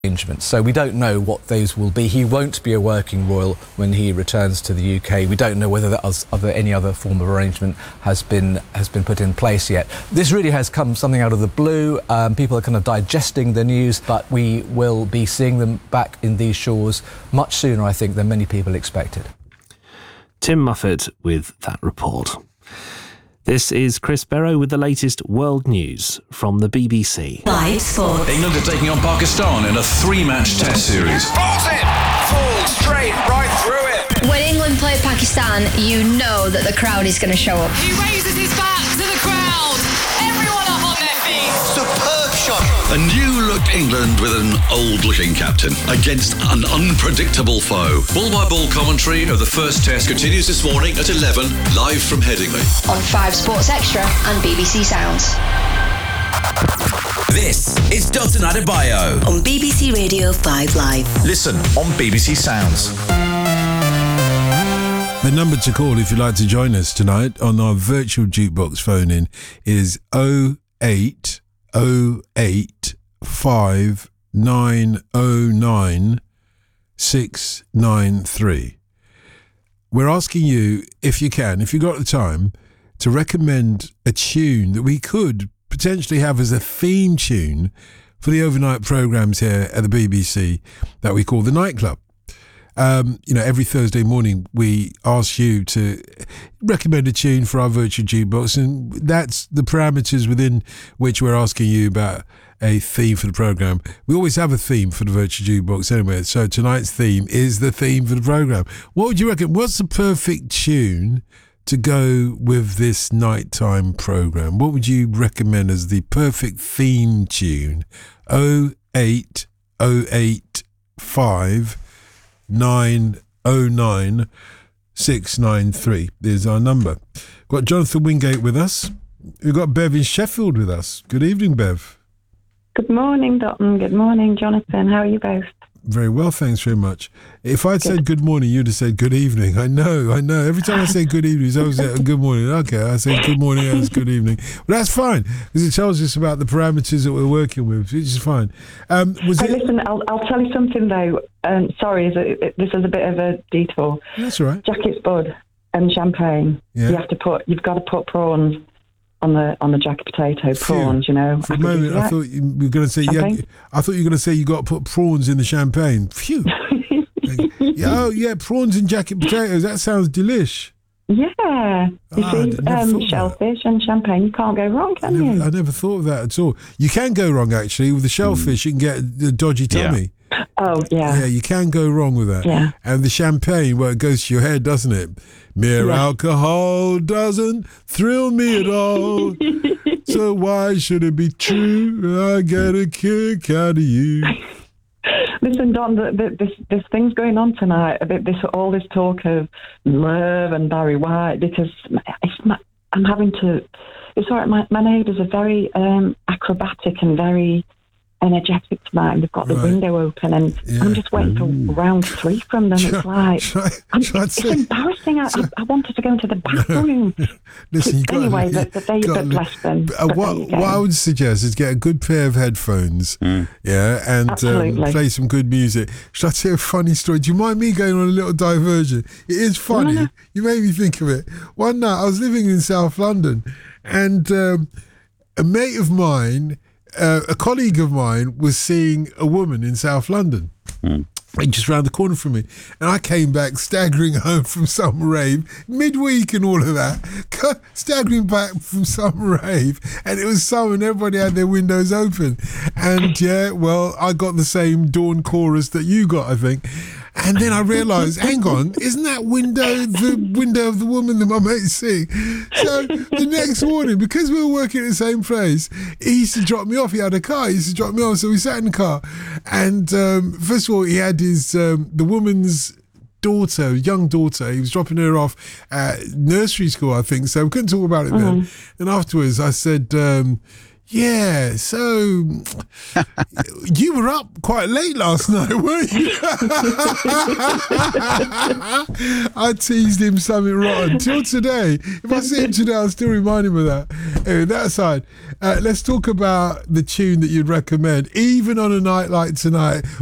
arrangements. So we don't know what those will be. He won't be a working royal when he returns to the UK. We don't know whether any other form of arrangement has been put in place yet. This really has come something out of the blue. People are kind of digesting the news, but we will be seeing them back in these shores much sooner, I think, than many people expected. Tim Mufford with that report. This is Chris Barrow with the latest world news from the BBC. Live Sports. England are taking on Pakistan in a 3-match test series. Falls in! Falls straight right through it! When England play Pakistan, you know that the crowd is going to show up. He raises his back to the crowd. Everyone up on their feet. Superb shot! A new-look England with an old-looking captain against an unpredictable foe. Ball-by-ball commentary of the first test continues this morning at 11, live from Headingley. On 5 Sports Extra and BBC Sounds. This is Dalton Adebayo on BBC Radio 5 Live. Listen on BBC Sounds. The number to call if you'd like to join us tonight on our virtual jukebox phone-in is 0808 5909 693. We're asking you, if you can, if you've got the time, to recommend a tune that we could potentially have as a theme tune for the overnight programmes here at the BBC that we call The Nightclub. Every Thursday morning we ask you to recommend a tune for our virtual jukebox, and that's the parameters within which we're asking you about a theme for the programme. We always have a theme for the virtual jukebox anyway, so tonight's theme is the theme for the programme. What would you reckon? What's the perfect tune to go with this nighttime programme? What would you recommend as the perfect theme tune? 08085 909 693 is our number. Got Jonathan Wingate with us. We've got Bev in Sheffield with us. Good evening, Bev. Good morning, Dalton. Good morning, Jonathan. How are you both? Very well, thanks very much. If I'd said good morning, you'd have said good evening. I know. Every time I say good evening, it's always good morning. Okay, I say good morning and it's good evening. But that's fine, because it tells us about the parameters that we're working with, which is fine. Listen, I'll tell you something, though. Sorry, this is a bit of a detour. That's all right. Jacket's Bud and champagne. Yeah. You've got to put prawns on the jacket potato. Prawns, you know. For a moment, I thought you were going to say I thought you were going to say you got to put prawns in the champagne. Phew. Prawns and jacket potatoes. That sounds delish. Yeah. You see, shellfish and champagne, you can't go wrong, can you? I never thought of that at all. You can go wrong, actually. With the shellfish, you can get the dodgy tummy. Yeah. Oh, yeah. Yeah, you can go wrong with that. Yeah. And the champagne, well, it goes to your head, doesn't it? Mere alcohol doesn't thrill me at all. So why should it be true? I get a kick out of you. Listen, Don, this thing's going on tonight. All this talk of love and Barry White, because I'm having to. It's all right. My neighbours are very acrobatic and very energetic tonight, and they've got the window open, and I'm just waiting for round 3 from them. It's like it's embarrassing. I wanted to go into the bathroom. Listen, but bless them. What I would suggest is get a good pair of headphones, and play some good music. Should I tell you a funny story? Do you mind me going on a little diversion? It is funny. No. You made me think of it. One night I was living in South London, and a mate of mine, a colleague of mine, was seeing a woman in South London, just round the corner from me, and I came back staggering home from some rave, midweek and all of that, staggering back from some rave, and it was summer and everybody had their windows open, and I got the same dawn chorus that you got, I think. And then I realised, hang on, isn't that the window of the woman that my mate's seeing? So the next morning, because we were working at the same place, he used to drop me off. He had a car, he used to drop me off. So we sat in the car. And first of all, he had his the woman's daughter, young daughter. He was dropping her off at nursery school, I think. So we couldn't talk about it then. And afterwards, I said, yeah, so you were up quite late last night, weren't you? I teased him something rotten till today. If I see him today, I'll still remind him of that. Anyway, that aside, Let's talk about the tune that you'd recommend, even on a night like tonight